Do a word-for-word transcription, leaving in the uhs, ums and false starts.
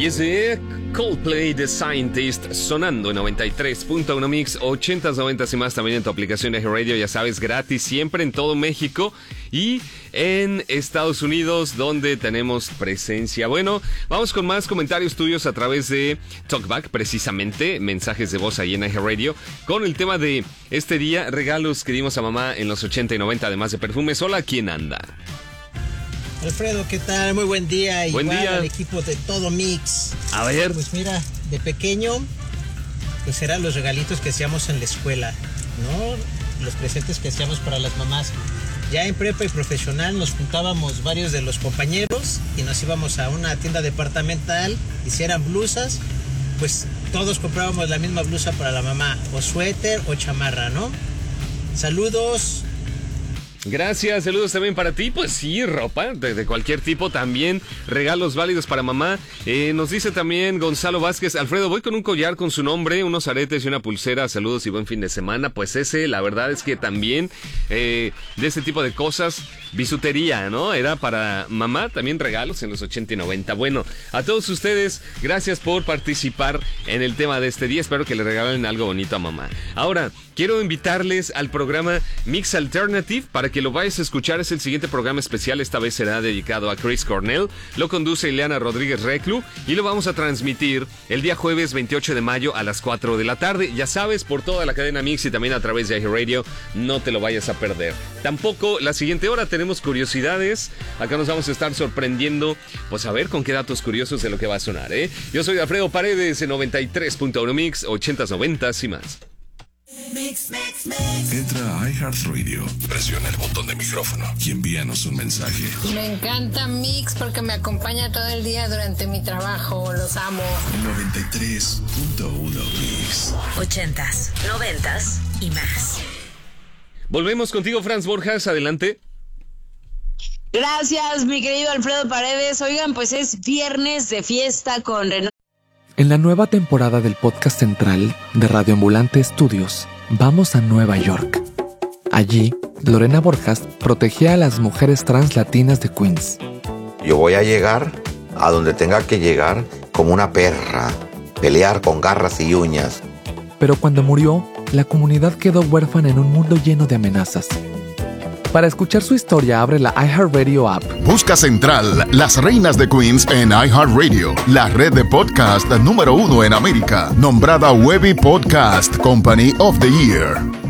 Y ese Coldplay The Scientist sonando en noventa y tres punto uno Mix, ochentas, noventas y más también en tu aplicación de iHeartRadio, ya sabes, gratis siempre en todo México y en Estados Unidos, donde tenemos presencia. Bueno, vamos con más comentarios tuyos a través de Talkback, precisamente, mensajes de voz ahí en iHeartRadio, con el tema de este día, regalos que dimos a mamá en los ochenta y noventa, además de perfumes. Hola, ¿quién anda? Alfredo, ¿qué tal? Muy buen día. Buen Igual día al equipo de Todo Mix. A ver. Pues mira, de pequeño, pues eran los regalitos que hacíamos en la escuela, ¿no? Los presentes que hacíamos para las mamás. Ya en prepa y profesional nos juntábamos varios de los compañeros y nos íbamos a una tienda departamental, hicieran blusas, pues todos comprábamos la misma blusa para la mamá, o suéter o chamarra, ¿no? Saludos. Gracias, saludos también para ti. Pues sí, ropa de, de cualquier tipo, también regalos válidos para mamá. Eh, nos dice también Gonzalo Vázquez: Alfredo, voy con un collar con su nombre, unos aretes y una pulsera, saludos y buen fin de semana. Pues ese, la verdad es que también eh, de este tipo de cosas, bisutería, ¿no? Era para mamá, también regalos en los ochenta y noventa. Bueno, a todos ustedes, gracias por participar en el tema de este día. Espero que le regalen algo bonito a mamá. Ahora, quiero invitarles al programa Mix Alternative para que lo vayas a escuchar. Es el siguiente programa especial, esta vez será dedicado a Chris Cornell. Lo conduce Ileana Rodríguez Reclu y lo vamos a transmitir el día jueves veintiocho de mayo a las cuatro de la tarde. Ya sabes, por toda la cadena Mix y también a través de iHeartRadio, no te lo vayas a perder. Tampoco la siguiente hora tenemos curiosidades. Acá nos vamos a estar sorprendiendo, pues a ver con qué datos curiosos de lo que va a sonar, ¿eh? Yo soy Alfredo Paredes en noventa y tres punto uno Mix, ochentas, noventas y más. Mix, mix, mix. Entra a iHeartRadio, presiona el botón de micrófono y envíanos un mensaje. Me encanta Mix porque me acompaña todo el día durante mi trabajo. Los amo. noventa y tres punto uno Mix. Ochentas, noventas y más. Volvemos contigo, Franz Borjas, adelante. Gracias, mi querido Alfredo Paredes. Oigan, pues es viernes de fiesta con Renato. En la nueva temporada del podcast central de Radio Ambulante Studios, vamos a Nueva York. Allí, Lorena Borjas protegía a las mujeres trans latinas de Queens. Yo voy a llegar a donde tenga que llegar como una perra, pelear con garras y uñas. Pero cuando murió, la comunidad quedó huérfana en un mundo lleno de amenazas. Para escuchar su historia, abre la iHeartRadio app. Busca Central, Las Reinas de Queens en iHeartRadio, la red de podcast número uno en América, nombrada Webby Podcast Company of the Year.